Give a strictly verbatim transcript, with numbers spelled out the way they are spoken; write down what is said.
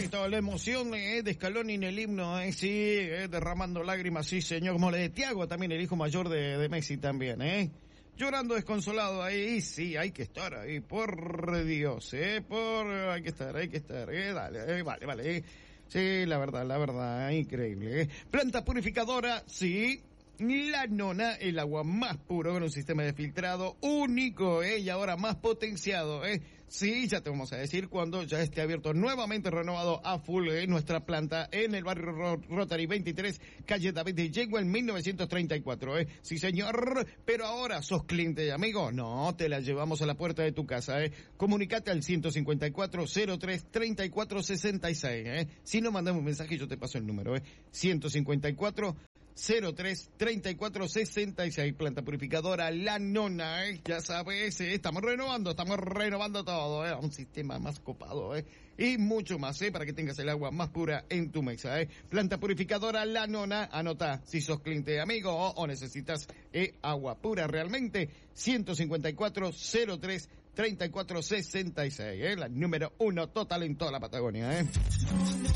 estaba la emoción eh, de Scaloni en el himno, eh, sí, eh, derramando lágrimas, sí señor, como la de Thiago también, el hijo mayor de, de Messi también, eh. Llorando desconsolado ahí, sí, hay que estar ahí, por Dios, eh, por, hay que estar, hay que estar, eh, dale, eh, vale, vale, eh. Sí, la verdad, la verdad, increíble, eh. Planta purificadora, sí. La Nona, el agua más puro con un sistema de filtrado único, ¿eh? Y ahora más potenciado, ¿eh? Sí, ya te vamos a decir cuando ya esté abierto nuevamente, renovado a full, ¿eh? Nuestra planta en el barrio Rotary veintitrés, calle David de Yegua en mil novecientos treinta y cuatro, ¿eh? Sí, señor, pero ahora sos cliente y amigo, no, te la llevamos a la puerta de tu casa, ¿eh? Comunicate al ciento cincuenta y cuatro, cero tres, treinta y cuatro sesenta y seis, ¿eh? Si no, mandame un mensaje, yo te paso el número, ¿eh? ciento cincuenta y cuatro, cero tres, treinta y cuatro sesenta y seis, planta purificadora La Nona, ¿eh? Ya sabes, ¿eh? Estamos renovando, estamos renovando todo, ¿eh? Un sistema más copado, ¿eh? Y mucho más, ¿eh? Para que tengas el agua más pura en tu mesa, ¿eh? Planta purificadora La Nona, anota si sos cliente amigo o, o necesitas eh, agua pura realmente, ciento cincuenta y cuatro, cero tres, treinta y cuatro sesenta y seis, ¿eh? La número uno total en toda la Patagonia, ¿eh?